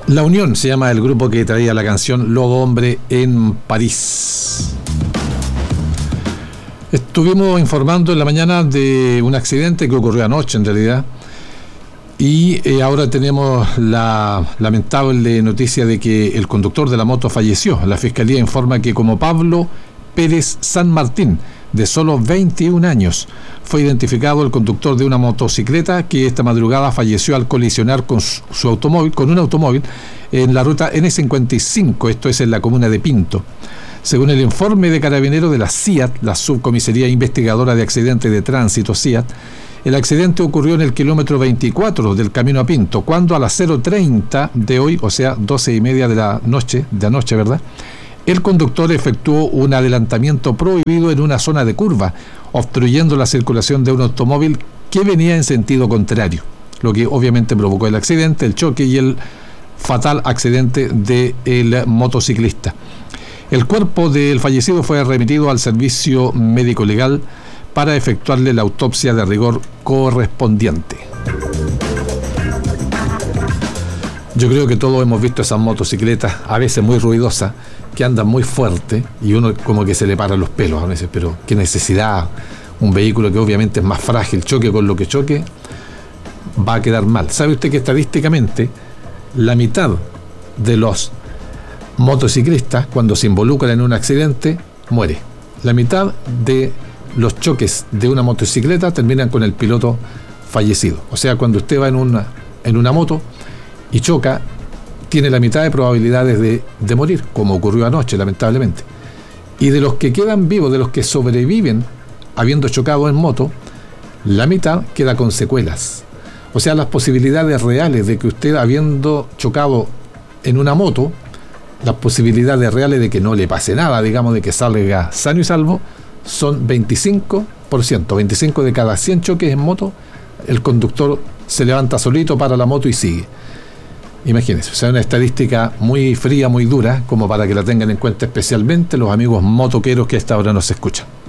La Unión se llama el grupo que traía la canción Lobo Hombre en París. Estuvimos informando en la mañana de un accidente que ocurrió anoche en realidad, y ahora tenemos la lamentable noticia de que el conductor de la moto falleció. La Fiscalía informa que como Pablo Pérez San Martín, de solo 21 años, fue identificado el conductor de una motocicleta que esta madrugada falleció al colisionar con un automóvil en la ruta N55, esto es en la comuna de Pinto. Según el informe de Carabineros de la CIAT, la Subcomisaría Investigadora de Accidentes de Tránsito CIAT, el accidente ocurrió en el kilómetro 24 del camino a Pinto, cuando a las 0:30 de hoy, o sea, 12:30 de anoche, ¿verdad?, el conductor efectuó un adelantamiento prohibido en una zona de curva, obstruyendo la circulación de un automóvil que venía en sentido contrario, lo que obviamente provocó el accidente, el choque y el fatal accidente del motociclista. El cuerpo del fallecido fue remitido al servicio médico legal para efectuarle la autopsia de rigor correspondiente. Yo creo que todos hemos visto esas motocicletas, a veces muy ruidosas, que andan muy fuerte y uno como que se le paran los pelos a veces, pero qué necesidad. Un vehículo que obviamente es más frágil, choque con lo que choque, va a quedar mal. ¿Sabe usted que estadísticamente la mitad de los motociclistas, cuando se involucran en un accidente, muere? La mitad de los choques de una motocicleta terminan con el piloto fallecido. O sea, cuando usted va en una moto y choca, tiene la mitad de probabilidades de morir, como ocurrió anoche, lamentablemente. Y de los que quedan vivos, de los que sobreviven habiendo chocado en moto, la mitad queda con secuelas. O sea, las posibilidades reales de que usted, habiendo chocado en una moto, las posibilidades reales de que no le pase nada, digamos, de que salga sano y salvo, son 25%. 25 de cada 100 choques en moto, el conductor se levanta solito, para la moto y sigue. Imagínense, o sea, una estadística muy fría, muy dura, como para que la tengan en cuenta especialmente los amigos motoqueros que a esta hora nos escuchan.